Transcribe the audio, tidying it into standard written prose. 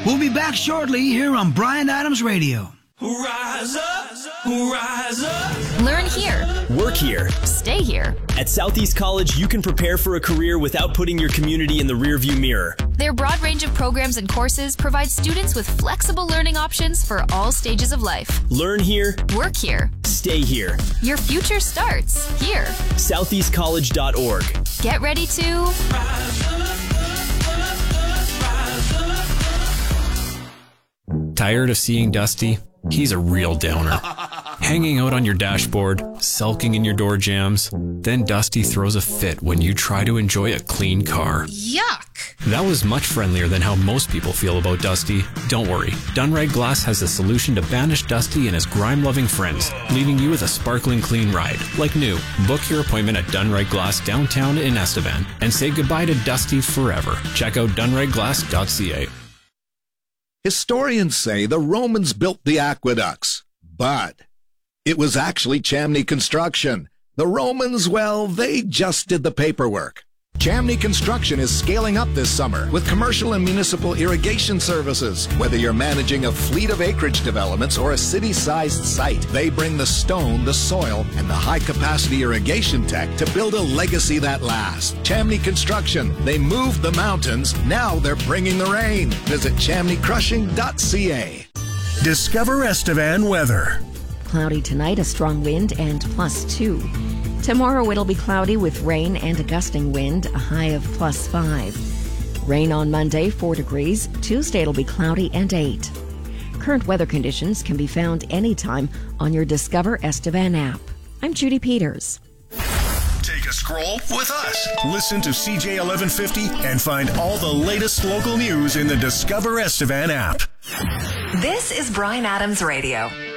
We'll be back shortly here on Bryan Adams Radio. Rise up, rise up. Learn here. Work here. Stay here. At Southeast College, you can prepare for a career without putting your community in the rearview mirror. Their broad range of programs and courses provide students with flexible learning options for all stages of life. Learn here. Work here. Stay here. Your future starts here. SoutheastCollege.org. Get ready to Rise up, rise up. Tired of seeing Dusty? He's a real downer. Hanging out on your dashboard, sulking in your door jams. Then Dusty throws a fit when you try to enjoy a clean car. Yuck! That was much friendlier than how most people feel about Dusty. Don't worry, Dunride Glass has the solution to banish Dusty and his grime-loving friends, leaving you with a sparkling clean ride, like new. Book your appointment at Dunride Glass downtown in Estevan and say goodbye to Dusty forever. Check out dunrideglass.ca. Historians say the Romans built the aqueducts, but it was actually Chamney Construction. The Romans, well, they just did the paperwork. Chamney Construction is scaling up this summer with commercial and municipal irrigation services. Whether you're managing a fleet of acreage developments or a city-sized site, they bring the stone, the soil, and the high-capacity irrigation tech to build a legacy that lasts. Chamney Construction. They moved the mountains. Now they're bringing the rain. Visit chamneycrushing.ca. Discover Estevan weather. Cloudy tonight, a strong wind and +2. Tomorrow it'll be cloudy with rain and a gusting wind, a high of +5. Rain on Monday, 4 degrees. Tuesday it'll be cloudy and 8. Current weather conditions can be found anytime on your Discover Estevan app. I'm Judy Peters. Take a scroll with us. Listen to CJ 1150 and find all the latest local news in the Discover Estevan app. This is Bryan Adams Radio.